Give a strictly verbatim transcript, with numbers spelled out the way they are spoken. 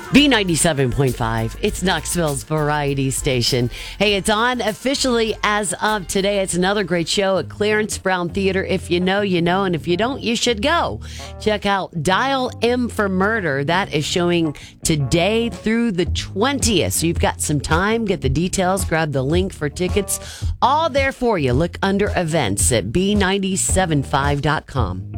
B ninety-seven point five, it's Knoxville's variety station. Hey, it's on officially as of today. It's another great show at Clarence Brown Theater. If you know, you know, and if you don't, you should go. Check out Dial M for Murder. That is showing today through the twentieth. So you've got some time. Get the details. Grab the link for tickets. All there for you. Look under events at B nine seven five dot com.